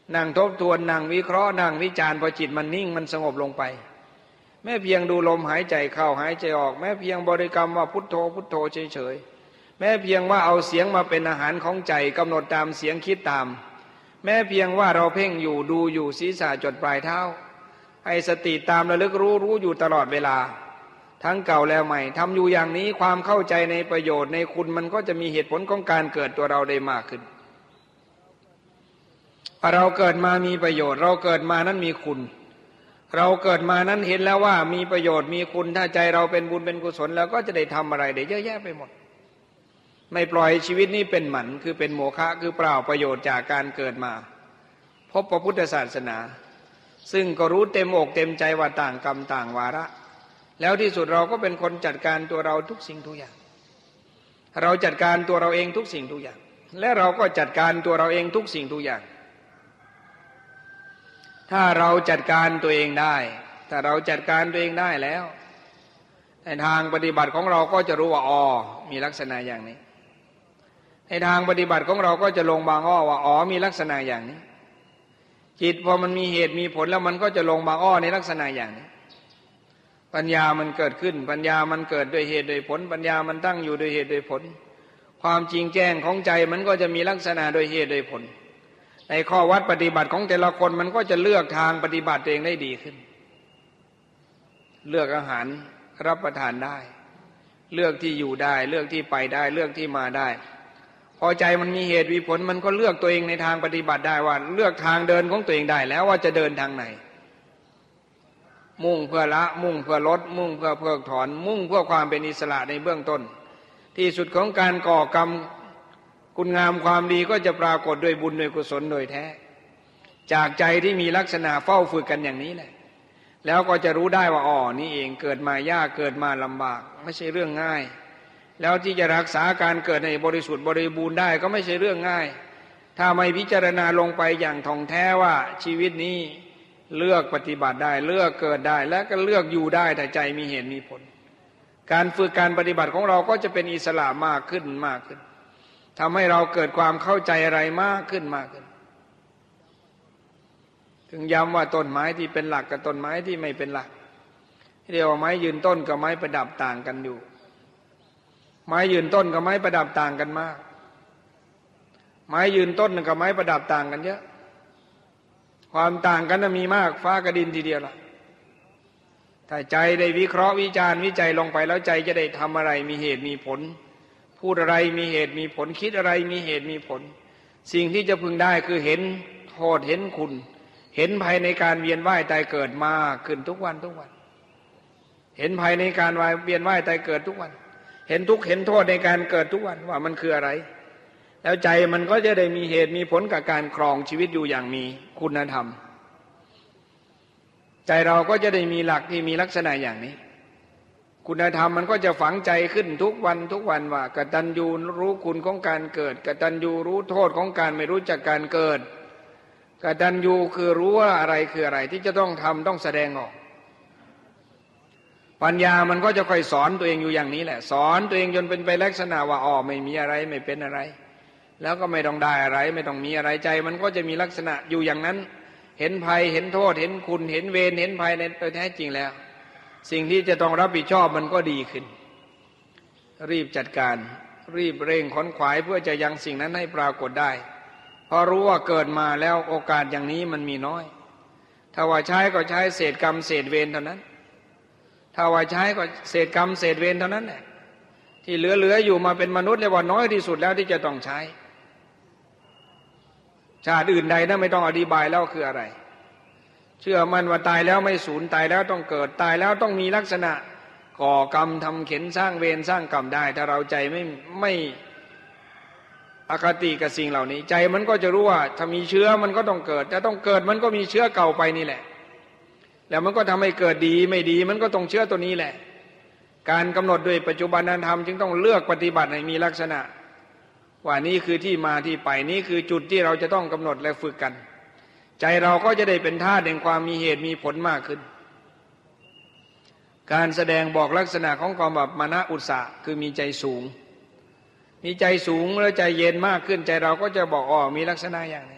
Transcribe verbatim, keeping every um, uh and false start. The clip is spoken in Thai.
นั่งทบทวนนั่งวิเคราะห์นั่งวิจารณ์พอจิตมันนิ่งมันสงบลงไปแม้เพียงดูลมหายใจเข้าหายใจออกแม้เพียงบริกรรมว่าพุทโธพุทโธเฉยๆแม้เพียงว่าเอาเสียงมาเป็นอาหารของใจกำหนดตามเสียงคิดตามแม้เพียงว่าเราเพ่งอยู่ดูอยู่ศีรษะจดปลายเท้าให้สติตามระลึกรู้รู้อยู่ตลอดเวลาทั้งเก่าแล้วใหม่ทำอยู่อย่างนี้ความเข้าใจในประโยชน์ในคุณมันก็จะมีเหตุผลของการเกิดตัวเราได้มากขึ้นเราเกิดมามีประโยชน์เราเกิดมานั้นมีคุณเราเกิดมานั้นเห็นแล้วว่ามีประโยชน์มีคุณถ้าใจเราเป็นบุญเป็นกุศลแล้วก็จะได้ทำอะไรได้เยอะแยะไปหมดไม่ปล่อยชีวิตนี้เป็นหมันคือเป็นโมฆะคือเปล่าประโยชน์จากการเกิดมาพบพระพุทธศาสนาซึ่งก็รู้เต็มอกเต็มใจว่าต่างกรรมต่างวาระแล้วที่สุดเราก็เป็นคนจัดการตัวเราทุกสิ่งทุกอย่างเราจัดการตัวเราเองทุกสิ่งทุกอย่างและเราก็จัดการตัวเราเองทุกสิ่งทุกอย่างถ้าเราจัดการตัวเองได้ถ้าเราจัดการตัวเองได้แล้วในทางปฏิบัติของเราก็จะรู้ว่าอ๋อมีลักษณะอย่างนี้ในทางปฏิบัติของเราก็จะลงบางอ้อว่าอ๋อมีลักษณะอย่างนี้จิตพอมันมีเหตุมีผลแล้วมันก็จะลงบางอ้อในลักษณะอย่างนี้ปัญญามันเกิดขึ้นปัญญามันเกิดด้วยเหตุด้วยผลปัญญามันตั้งอยู่ด้วยเหตุด้วยผลความจริงแจ้งของใจมันก็จะมีลักษณะโดยเหตุโดยผลในข้อวัดปฏิบัติของแต่ละคนมันก็จะเลือกทางปฏิบัติตัวเองได้ดีขึ้นเลือกอาหารรับประทานได้เลือกที่อยู่ได้เลือกที่ไปได้เลือกที่มาได้พอใจมันมีเหตุมีผลมันก็เลือกตัวเองในทางปฏิบัติได้ว่าเลือกทางเดินของตัวเองได้แล้วว่าจะเดินทางไหนมุ่งเพื่อละมุ่งเพื่อลดมุ่งเพื่อเพิกถอนมุ่งเพื่อความเป็นอิสระในเบื้องต้นที่สุดของการก่อกรรมคุณงามความดีก็จะปรากฏด้วยบุญด้วยกุศลโดยแท้จากใจที่มีลักษณะเฝ้าฝึกกันอย่างนี้แหละแล้วก็จะรู้ได้ว่าอ๋อนี่เองเกิดมายากเกิดมาลำบากไม่ใช่เรื่องง่ายแล้วที่จะรักษาการเกิดในบริสุทธิ์บริบูรณ์ได้ก็ไม่ใช่เรื่องง่ายถ้าไม่พิจารณาลงไปอย่างท่องแท้ว่าชีวิตนี้เลือกปฏิบัติได้เลือกเกิดได้และก็เลือกอยู่ได้แต่ใจมีเหตุมีผลการฝึกการปฏิบัติของเราก็จะเป็นอิสระมากขึ้นมากขึ้นทำให้เราเกิดความเข้าใจอะไรมากขึ้นมากขึ้นถึงย้ำว่าต้นไม้ที่เป็นหลักกับต้นไม้ที่ไม่เป็นหลักเรียกว่าไม้ยืนต้นกับไม้ประดับต่างกันอยู่ไม้ยืนต้นกับไม้ประดับต่างกันมากไม้ยืนต้นกับไม้ประดับต่างกันเยอะความต่างกันมีมากฟ้ากับดินทีเดียวล่ะถ้าใจได้วิเคราะห์วิจารณ์วิจัยลงไปแล้วใจจะได้ทำอะไรมีเหตุมีผลพูดอะไรมีเหตุมีผลคิดอะไรมีเหตุมีผลสิ่งที่จะพึงได้คือเห็นโทษเห็นคุณเห็นภัยในการเวียนว่ายตายเกิดมากขึ้นทุกวันทุกวันเห็นภัยในการเวียนว่ายตายเกิดทุกวันเห็นทุกข์เห็นโทษในการเกิดทุกวันว่ามันคืออะไรแล้วใจมันก็จะได้มีเหตุมีผลกับการครองชีวิตอยู่อย่างมีคุณธรรมใจเราก็จะได้มีหลักที่มีลักษณะอย่างนี้คุณธรรมมันก็จะฝังใจขึ้นทุกวันทุกวันว่ากตัญญูรู้คุณของการเกิดกตัญญูรู้โทษของการไม่รู้จักการเกิดกตัญญูคือรู้ว่าอะไรคืออะไรที่จะต้องทำต้องแสดงออกปัญญามันก็จะค่อยสอนตัวเองอยู่อย่างนี้แหละสอนตัวเองจนเป็นไปลักษณะว่าอ๋อไม่มีอะไรไม่เป็นอะไรแล้วก็ไม่ต้องได้อะไรไม่ต้องมีอะไรใจมันก็จะมีลักษณะอยู่อย่างนั้นเห็นภัยเห็นโทษเห็นคุณเห็นเวรเห็นภัยในตัวแท้จริงแล้วสิ่งที่จะต้องรับผิดชอบมันก็ดีขึ้นรีบจัดการรีบเร่งขนขวายเพื่อจะยังสิ่งนั้นให้ปรากฏได้เพราะรู้ว่าเกิดมาแล้วโอกาสอย่างนี้มันมีน้อยถ้าว่าใช้ก็ใช้เศษกรรมเศษเวรเท่านั้นถ้าว่าใช้ก็เศษกรรมเศษเวรเท่านั้นแหละที่เหลือๆอยู่มาเป็นมนุษย์เรียกว่าน้อยที่สุดแล้วที่จะต้องใช้ชาติอื่นใดนะไม่ต้องอธิบายแล้วคืออะไรเชื่อมันว่าตายแล้วไม่สูญตายแล้วต้องเกิดตายแล้วต้องมีลักษณะก่อกรรมทำเข็ญสร้างเวรสร้างกรรมได้ถ้าเราใจไม่ไม่อคติกับสิ่งเหล่านี้ใจมันก็จะรู้ว่าถ้ามีเชื้อมันก็ต้องเกิดถ้าต้องเกิดมันก็มีเชื้อเก่าไปนี่แหละแล้วมันก็ทำให้เกิดดีไม่ดีมันก็ต้องเชื้อตัวนี้แหละการกำหนดด้วยปัจจุบันธรรมจึงต้องเลือกปฏิบัติให้มีลักษณะว่านี่คือที่มาที่ไปนี่คือจุดที่เราจะต้องกำหนดและฝึกกันใจเราก็จะได้เป็นธาตุแห่งความมีเหตุมีผลมากขึ้นการแสดงบอกลักษณะของความแบบมนะอุตสาหคือมีใจสูงมีใจสูงแล้วใจเย็นมากขึ้นใจเราก็จะบอกอ๋อมีลักษณะอย่างนี้